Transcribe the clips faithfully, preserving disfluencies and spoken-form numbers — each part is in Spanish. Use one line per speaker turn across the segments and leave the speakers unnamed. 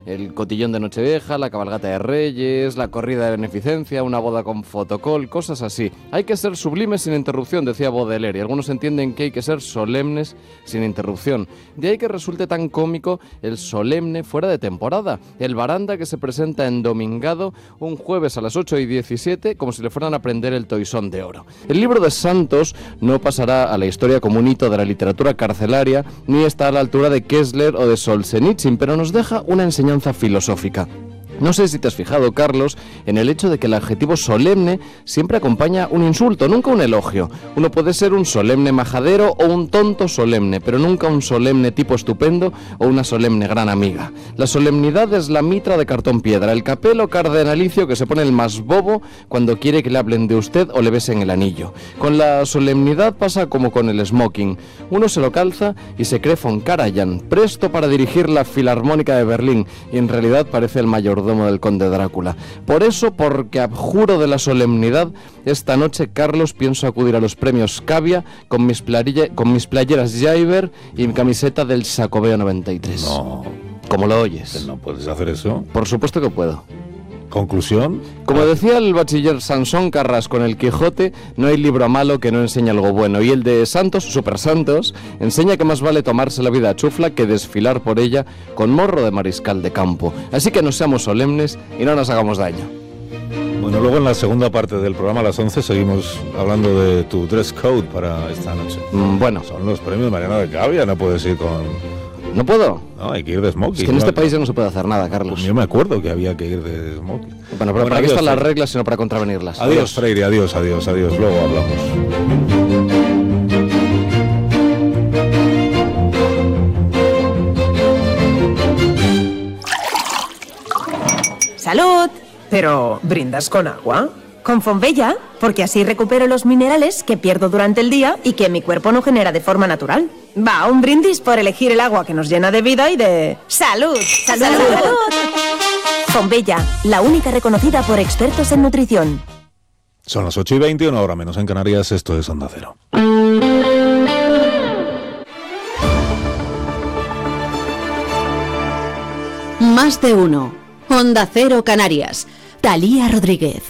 El cotillón de Nochevieja, la cabalgata de Reyes, la corrida de beneficencia, una boda con fotocol, cosas así. Hay que ser sublimes sin interrupción, decía Baudelaire, y algunos entienden que hay que ser solemnes sin interrupción. De ahí que resulte tan cómico el solemne fuera de temporada. El baranda que se presenta endomingado un jueves a las ocho y diecisiete como si le fueran a prender el toisón de oro. El libro de Santos no pasará a la historia como un hito de la literatura carcelaria, ni está a la altura de Kessler o de Solzhenitsyn, pero nos deja una enseñanza filosófica. No sé si te has fijado, Carlos, en el hecho de que el adjetivo solemne siempre acompaña un insulto, nunca un elogio. Uno puede ser un solemne majadero o un tonto solemne, pero nunca un solemne tipo estupendo o una solemne gran amiga. La solemnidad es la mitra de cartón piedra, el capelo cardenalicio que se pone el más bobo cuando quiere que le hablen de usted o le besen el anillo. Con la solemnidad pasa como con el smoking. Uno se lo calza y se cree von Karajan, presto para dirigir la Filarmónica de Berlín, y en realidad parece el mayordomo del conde Drácula. Por eso, porque abjuro de la solemnidad, esta noche, Carlos, pienso acudir a los premios Cavia con mis, plarilla, con mis playeras Jaiber y mi camiseta del Sacobeo noventa y tres.
No.
¿Cómo lo oyes?
¿No puedes hacer eso?
Por supuesto que puedo.
¿Conclusión?
Como decía el bachiller Sansón Carrasco en El Quijote, no hay libro malo que no enseñe algo bueno. Y el de Santos, Super Santos, enseña que más vale tomarse la vida a chufla que desfilar por ella con morro de mariscal de campo. Así que no seamos solemnes y no nos hagamos daño.
Bueno, luego en la segunda parte del programa a las once seguimos hablando de tu dress code para esta noche.
Mm, bueno.
Son los premios Mariano de Cavia, no puedes ir con...
¿No puedo?
No, hay que ir de smoking.
Es que en este país ya no se puede hacer nada, Carlos.
Pues yo me acuerdo que había que ir de smoking.
Bueno, pero
bueno,
para qué
adiós,
están las
Freire.
reglas sino para contravenirlas.
Adiós,
Adiós,
Freire, adiós, adiós, adiós. Luego hablamos.
¡Salud! Pero, ¿brindas con agua? Con Fonbella, porque así recupero los minerales que pierdo durante el día y que mi cuerpo no genera de forma natural. Va, un brindis por elegir el agua que nos llena de vida y de... ¡Salud! ¡Salud! ¡Salud! ¡Salud! Fonbella, la única reconocida por expertos en nutrición.
Son las ocho y veinte, una hora menos en Canarias. Esto es Onda Cero.
Más de uno. Onda Cero Canarias. Talía Rodríguez.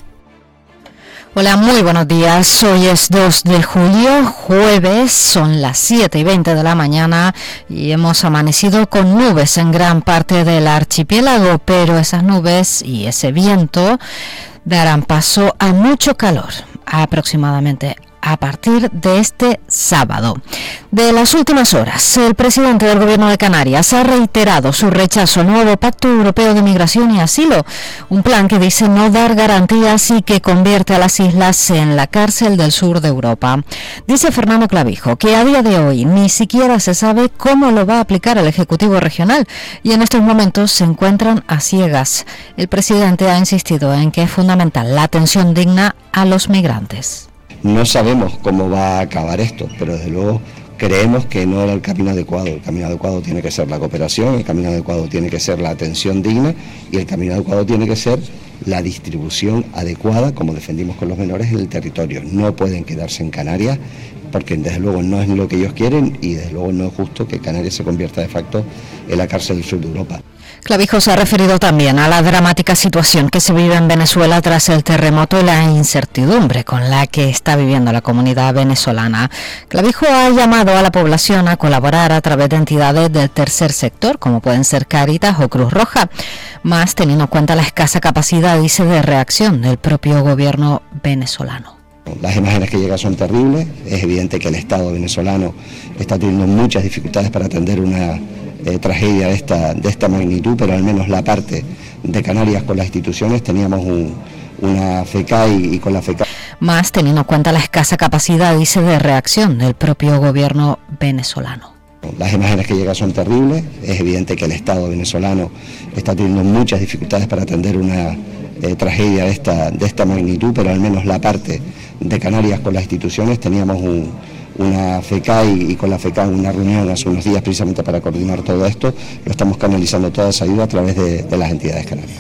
Hola, muy buenos días. Hoy es dos de julio, jueves, son las siete y veinte de la mañana y hemos amanecido con nubes en gran parte del archipiélago, pero esas nubes y ese viento darán paso a mucho calor, aproximadamente a partir de este sábado. De las últimas horas, el presidente del Gobierno de Canarias ha reiterado su rechazo al nuevo Pacto Europeo de Migración y Asilo, un plan que dice no dar garantías y que convierte a las islas en la cárcel del sur de Europa. Dice Fernando Clavijo que a día de hoy ni siquiera se sabe cómo lo va a aplicar el Ejecutivo Regional y en estos momentos se encuentran a ciegas. El presidente ha insistido en que es fundamental la atención digna a los migrantes.
No sabemos cómo va a acabar esto, pero desde luego creemos que no era el camino adecuado. El camino adecuado tiene que ser la cooperación, el camino adecuado tiene que ser la atención digna y el camino adecuado tiene que ser la distribución adecuada, como defendimos con los menores, en el territorio. No pueden quedarse en Canarias porque desde luego no es lo que ellos quieren y desde luego no es justo que Canarias se convierta de facto en la cárcel del sur de Europa.
Clavijo se ha referido también a la dramática situación que se vive en Venezuela tras el terremoto y la incertidumbre con la que está viviendo la comunidad venezolana. Clavijo ha llamado a la población a colaborar a través de entidades del tercer sector, como pueden ser Cáritas o Cruz Roja, más teniendo en cuenta la escasa capacidad, dice, de reacción del propio gobierno venezolano.
Las imágenes que llegan son terribles, es evidente que el Estado venezolano está teniendo muchas dificultades para atender una eh, tragedia de esta, de esta magnitud, pero al menos la parte de Canarias con las instituciones teníamos un, una FECAI y con la FECAI.
Más teniendo en cuenta la escasa capacidad, dice, de reacción del propio gobierno venezolano.
Las imágenes que llegan son terribles, es evidente que el Estado venezolano está teniendo muchas dificultades para atender una eh, tragedia de esta, de esta magnitud, pero al menos la parte de Canarias con las instituciones teníamos un, una FECAI y con la FECAI una reunión hace unos días precisamente para coordinar todo esto. Lo estamos canalizando toda esa ayuda a través de, de las entidades canarias.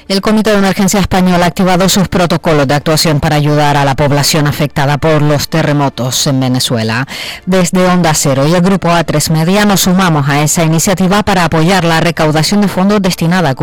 El Comité de Emergencia Español ha activado sus protocolos de actuación para ayudar a la población afectada por los terremotos en Venezuela. Desde Onda Cero y el Grupo A tres Media nos sumamos a esa iniciativa para apoyar la recaudación de fondos destinada a